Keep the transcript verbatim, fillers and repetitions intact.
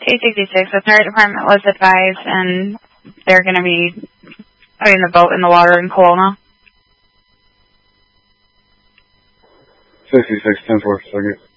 eight sixty-six, the fire department was advised, and they're going to be putting the boat in the water in Kelowna. sixty-six, ten four, second.